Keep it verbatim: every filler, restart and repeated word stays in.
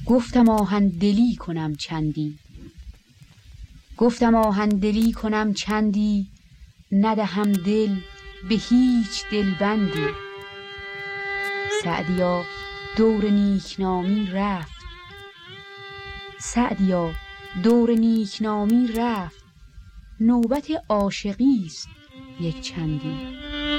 گفتم آهن دلی کنم چندی، گفتم آهن دلی کنم چندی، ندهم دل به هیچ دلبندی. سعدیا دور نیکنامی رفت، سعدیا دور نیکنامی رفت، نوبت عاشقی است یک چندی.